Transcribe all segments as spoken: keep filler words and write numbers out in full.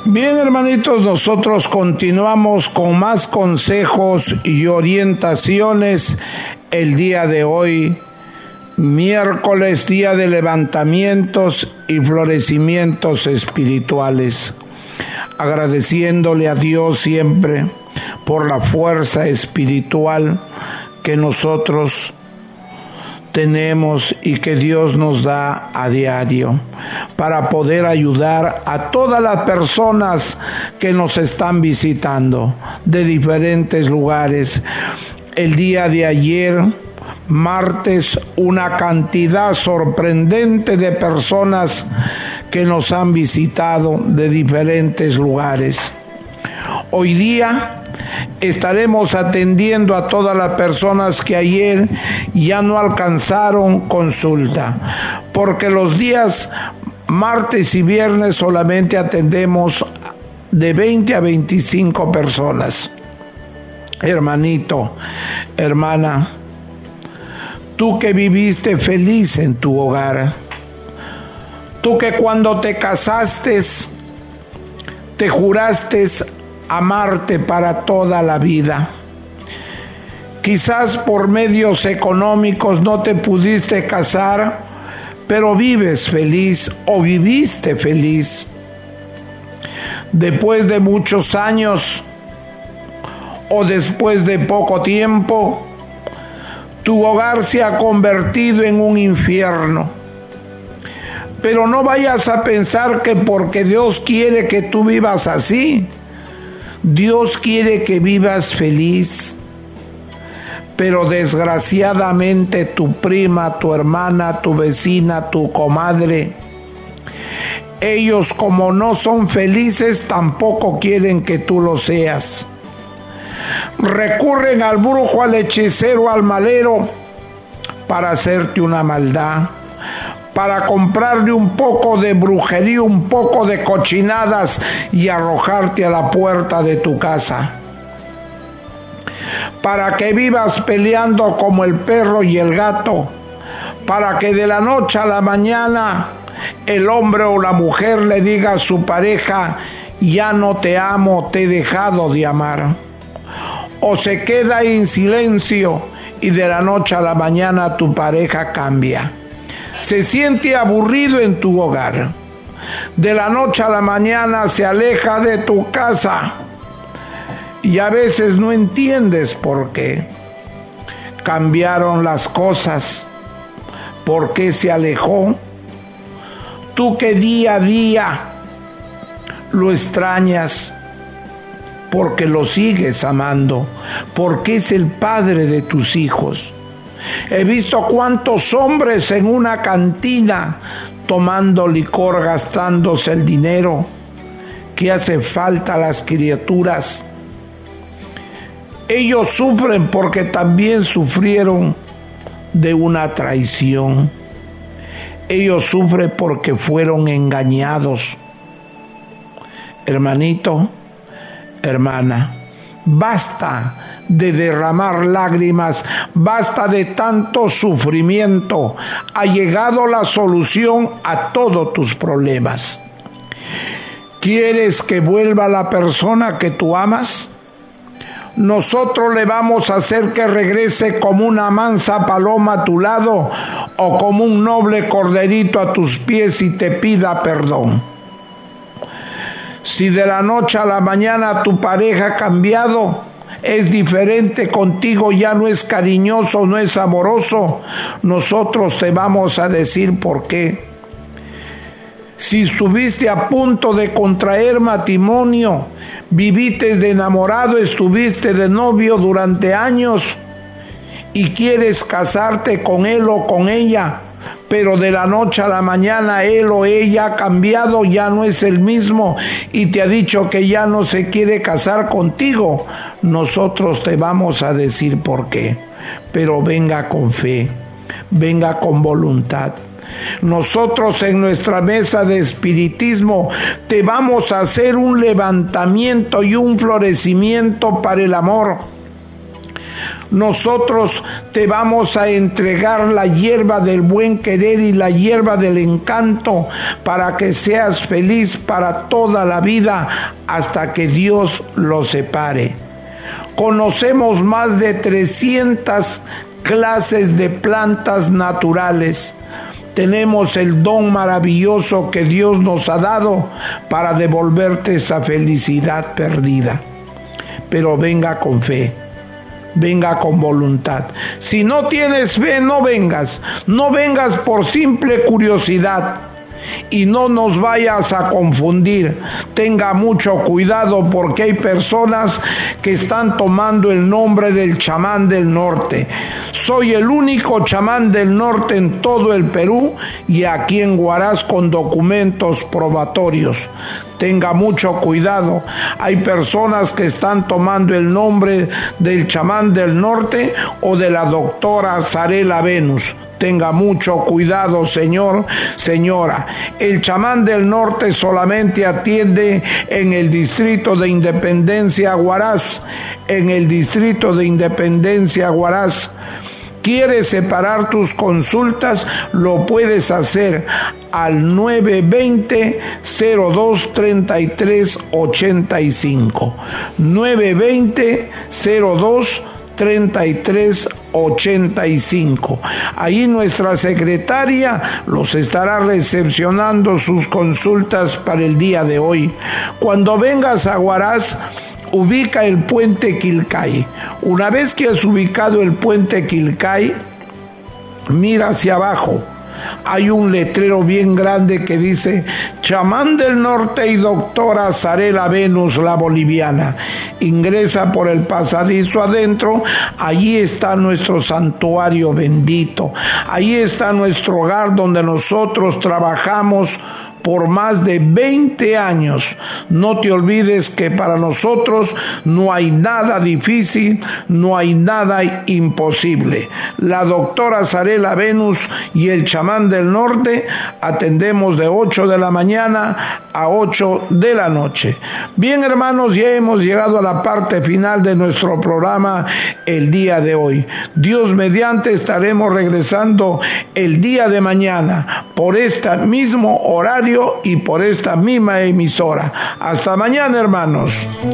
Bien, hermanitos, nosotros continuamos con más consejos y orientaciones el día de hoy, miércoles, día de levantamientos y florecimientos espirituales, agradeciéndole a Dios siempre por la fuerza espiritual que nosotros tenemos y que Dios nos da a diario para poder ayudar a todas las personas que nos están visitando de diferentes lugares. El día de ayer, martes, una cantidad sorprendente de personas que nos han visitado de diferentes lugares. Hoy día estaremos atendiendo a todas las personas que ayer ya no alcanzaron consulta, porque los días martes y viernes solamente atendemos de veinte a veinticinco personas. Hermanito, hermana, tú que viviste feliz en tu hogar, tú que cuando te casaste te juraste amarte para toda la vida. Quizás por medios económicos no te pudiste casar, pero vives feliz o viviste feliz. Después de muchos años o después de poco tiempo, tu hogar se ha convertido en un infierno. Pero no vayas a pensar que porque Dios quiere que tú vivas así, Dios quiere que vivas feliz, pero desgraciadamente tu prima, tu hermana, tu vecina, tu comadre, ellos como no son felices, tampoco quieren que tú lo seas. Recurren al brujo, al hechicero, al malero para hacerte una maldad, para comprarle un poco de brujería, un poco de cochinadas y arrojarte a la puerta de tu casa, para que vivas peleando como el perro y el gato, para que de la noche a la mañana el hombre o la mujer le diga a su pareja: ya no te amo, te he dejado de amar. O se queda en silencio y de la noche a la mañana tu pareja cambia. Se siente aburrido en tu hogar. De la noche a la mañana se aleja de tu casa. Y a veces no entiendes por qué. Cambiaron las cosas. ¿Por qué se alejó? Tú que día a día lo extrañas, porque lo sigues amando, porque es el padre de tus hijos. He visto cuántos hombres en una cantina tomando licor, gastándose el dinero que hace falta a las criaturas. Ellos sufren porque también sufrieron de una traición. Ellos sufren porque fueron engañados. Hermanito, hermana, basta de derramar lágrimas, basta de tanto sufrimiento. Ha llegado la solución a todos tus problemas. ¿Quieres que vuelva la persona que tú amas? Nosotros le vamos a hacer que regrese como una mansa paloma a tu lado o como un noble corderito a tus pies y te pida perdón. Si de la noche a la mañana tu pareja ha cambiado, es diferente contigo, ya no es cariñoso, no es amoroso, nosotros te vamos a decir por qué. Si estuviste a punto de contraer matrimonio, viviste de enamorado, estuviste de novio durante años y quieres casarte con él o con ella, pero de la noche a la mañana él o ella ha cambiado, ya no es el mismo y te ha dicho que ya no se quiere casar contigo, nosotros te vamos a decir por qué. Pero venga con fe, venga con voluntad. Nosotros en nuestra mesa de espiritismo te vamos a hacer un levantamiento y un florecimiento para el amor. nosotros te vamos a entregar la hierba del buen querer y la hierba del encanto para que seas feliz para toda la vida hasta que Dios lo separe. Conocemos más de trescientas clases de plantas naturales. Tenemos el don maravilloso que Dios nos ha dado para devolverte esa felicidad perdida. Pero venga con fe, venga con voluntad. Si no tienes fe, no vengas. No vengas por simple curiosidad. Y no nos vayas a confundir. Tenga mucho cuidado porque hay personas que están tomando el nombre del chamán del norte. Soy el único chamán del norte en todo el Perú y aquí en Huaraz con documentos probatorios. Tenga mucho cuidado. Hay personas que están tomando el nombre del chamán del norte o de la doctora Zarela Venus. Tenga mucho cuidado, señor, señora. El chamán del norte solamente atiende en el distrito de Independencia Huaraz. En el distrito de Independencia Huaraz. ¿Quieres separar tus consultas? Lo puedes hacer al nueve dos cero, cero dos tres tres ocho cinco. nueve dos cero, cero dos tres tres ocho cinco. Ahí nuestra secretaria los estará recepcionando sus consultas para el día de hoy. Cuando vengas a Huaraz, ubica el puente Quilcay. Una vez que has ubicado el puente Quilcay, mira hacia abajo. Hay un letrero bien grande que dice chamán del norte y doctora Zarela Venus, la boliviana. Ingresa por el pasadizo adentro. Allí está nuestro santuario bendito. Allí está nuestro hogar donde nosotros trabajamos por más de veinte años. No te olvides que para nosotros no hay nada difícil, no hay nada imposible. La doctora Zarela Venus y el chamán del norte atendemos de ocho de la mañana a ocho de la noche. Bien, hermanos, ya hemos llegado a la parte final de nuestro programa el día de hoy. Dios mediante estaremos regresando el día de mañana por este mismo horario y por esta misma emisora. Hasta mañana, hermanos.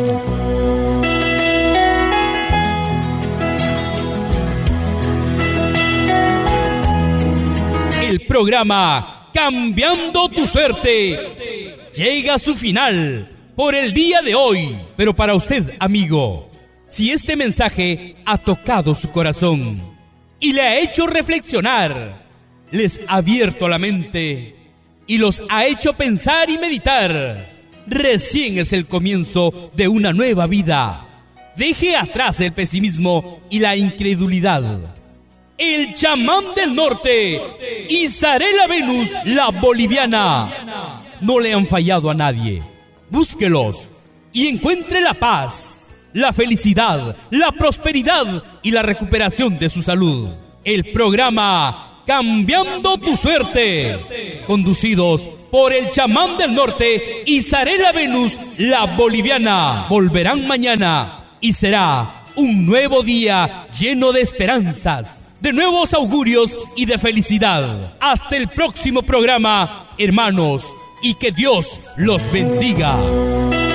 El programa Cambiando tu Suerte llega a su final por el día de hoy. Pero para usted, amigo, si este mensaje ha tocado su corazón y le ha hecho reflexionar, les ha abierto la mente y los ha hecho pensar y meditar, recién es el comienzo de una nueva vida. Deje atrás el pesimismo y la incredulidad. El chamán del norte y Zarela Venus, la boliviana, no le han fallado a nadie. Búsquelos y encuentre la paz, la felicidad, la prosperidad y la recuperación de su salud. El programa Cambiando tu Suerte, conducidos por el chamán del norte y Zarela Venus, la boliviana, volverán mañana y será un nuevo día lleno de esperanzas, de nuevos augurios y de felicidad. Hasta el próximo programa, hermanos, y que Dios los bendiga.